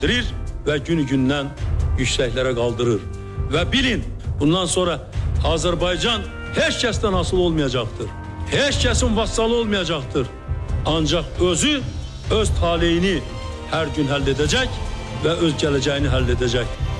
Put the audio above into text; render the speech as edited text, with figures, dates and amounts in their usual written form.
ve günü gündən yükseklere kaldırır. Ve bilin, bundan sonra Azerbaycan hiç kesten asıl olmayacaktır. Hiç kesin vassalı olmayacaktır. Ancak öz taleyini her gün halledecek ve öz geleceğini halledecek.